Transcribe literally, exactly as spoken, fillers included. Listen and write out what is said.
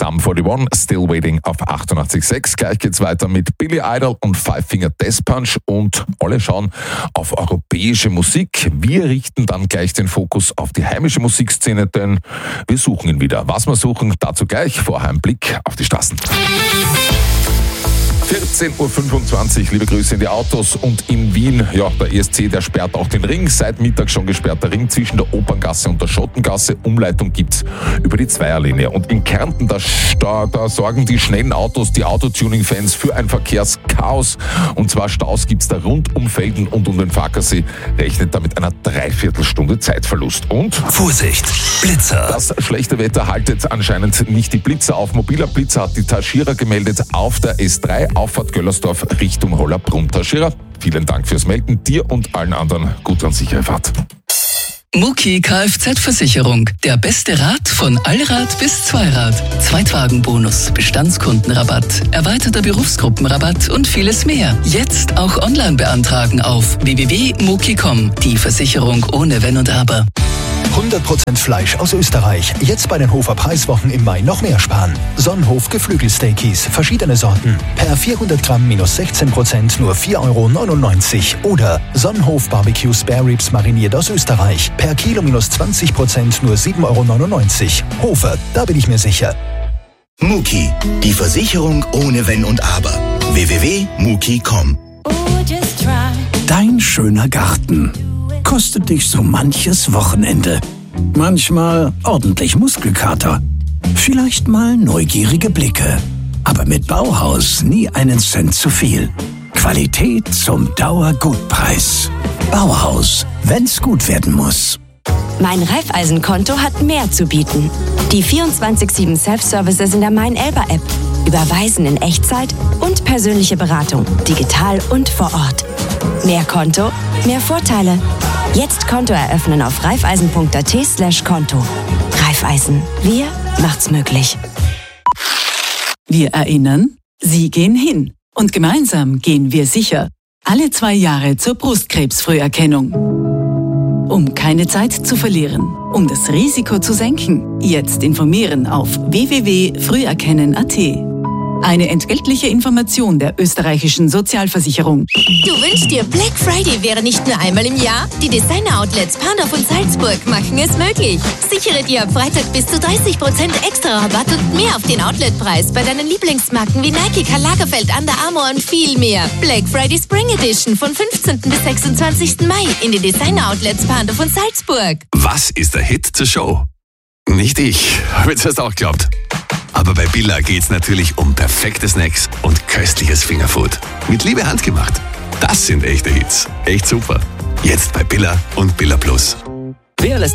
Sum forty-one, Still Waiting auf achtundachtzig Komma sechs. Gleich geht's weiter mit Billy Idol und Five Finger Death Punch und alle schauen auf europäische Musik. Wir richten dann gleich den Fokus auf die heimische Musikszene, denn wir suchen ihn wieder. Was wir suchen, dazu gleich. Vorher ein Blick auf die Straßen. vierzehn Uhr fünfundzwanzig, liebe Grüße in die Autos und in Wien, ja, der E S C, der sperrt auch den Ring, seit Mittag schon gesperrt der Ring zwischen der Operngasse und der Schottengasse, Umleitung gibt's über die Zweierlinie und in Kärnten, da, da, da sorgen die schnellen Autos, die Autotuning-Fans für ein Verkehrschaos und zwar Staus gibt's da rund um Felden und um den Fackersee, rechnet da mit einer Dreiviertelstunde Zeitverlust und Vorsicht, Blitzer! Das schlechte Wetter haltet anscheinend nicht die Blitzer auf. Mobiler Blitzer hat die Taschira gemeldet auf der S drei, Auffahrt Göllersdorf Richtung Hollabrunn. Taschira, vielen Dank fürs Melden. Dir und allen anderen gute und sichere Fahrt. Muki Kfz-Versicherung. Der beste Rat von Allrad bis Zweirad. Zweitwagenbonus, Bestandskundenrabatt, erweiterter Berufsgruppenrabatt und vieles mehr. Jetzt auch online beantragen auf w w w punkt muki punkt com. Die Versicherung ohne Wenn und Aber. hundert Prozent Fleisch aus Österreich. Jetzt bei den Hofer Preiswochen im Mai noch mehr sparen. Sonnenhof Geflügelsteakies, verschiedene Sorten. Per vierhundert Gramm minus sechzehn Prozent nur vier Euro neunundneunzig. Oder Sonnenhof Barbecue Spare Ribs mariniert aus Österreich. Per Kilo minus zwanzig Prozent nur sieben Euro neunundneunzig. Hofer, da bin ich mir sicher. Muki, die Versicherung ohne Wenn und Aber. w w w punkt muki punkt com. Dein schöner Garten kostet dich so manches Wochenende. Manchmal ordentlich Muskelkater. Vielleicht mal neugierige Blicke. Aber mit Bauhaus nie einen Cent zu viel. Qualität zum Dauergutpreis. Bauhaus, wenn's gut werden muss. Mein Raiffeisen-Konto hat mehr zu bieten. Die vierundzwanzig sieben Self-Services in der Mein-Elba-App. Überweisen in Echtzeit und persönliche Beratung, digital und vor Ort. Mehr Konto, mehr Vorteile. Jetzt Konto eröffnen auf raiffeisen.at slash Konto. Raiffeisen. Wir macht's möglich. Wir erinnern, Sie gehen hin. Und gemeinsam gehen wir sicher. Alle zwei Jahre zur Brustkrebsfrüherkennung. Um keine Zeit zu verlieren, um das Risiko zu senken, jetzt informieren auf w w w punkt früherkennen punkt a t. Eine entgeltliche Information der österreichischen Sozialversicherung. Du wünschst dir, Black Friday wäre nicht nur einmal im Jahr? Die Designer-Outlets Pandorf und Salzburg machen es möglich. Sichere dir ab Freitag bis zu dreißig Prozent extra Rabatt und mehr auf den Outletpreis bei deinen Lieblingsmarken wie Nike, Karl Lagerfeld, Under Armour und viel mehr. Black Friday Spring Edition von fünfzehnten bis sechsundzwanzigsten Mai in den Designer-Outlets Pandorf und Salzburg. Was ist der Hit zur Show? Nicht ich, habe jetzt erst auch geglaubt. Aber bei Billa geht's natürlich um perfekte Snacks und köstliches Fingerfood. Mit Liebe handgemacht. Das sind echte Hits. Echt super. Jetzt bei Billa und Billa Plus. Wer lässt